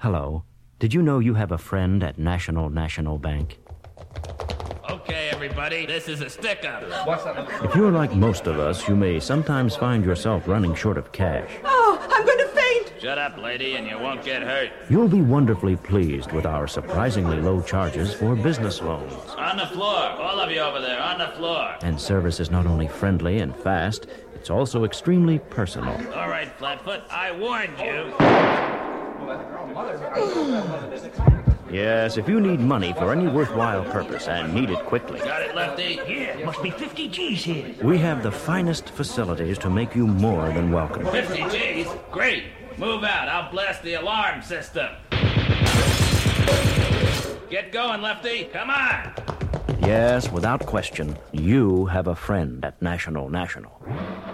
Hello. Did you know you have a friend at National Bank? Okay, everybody, this is a stick-up. What's up? If you're like most of us, you may sometimes find yourself running short of cash. Oh, I'm going to faint. Shut up, lady, and you won't get hurt. You'll be wonderfully pleased with our surprisingly low charges for business loans. On the floor, all of you over there, on the floor. And service is not only friendly and fast, it's also extremely personal. All right, Flatfoot, I warned you. Yes, if you need money for any worthwhile purpose and need it quickly, Got it, Lefty? Yeah, must be 50 G's here. we have the finest facilities to make you more than welcome. 50 G's? Great. Move out. I'll blast the alarm system. Get going, Lefty. Come on. Yes, without question, you have a friend at National.